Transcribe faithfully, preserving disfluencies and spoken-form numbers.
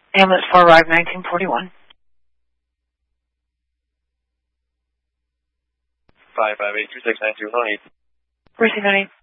Ambulance four arrived nineteen forty-one. five five eight two six nine two, honey. Receive, honey.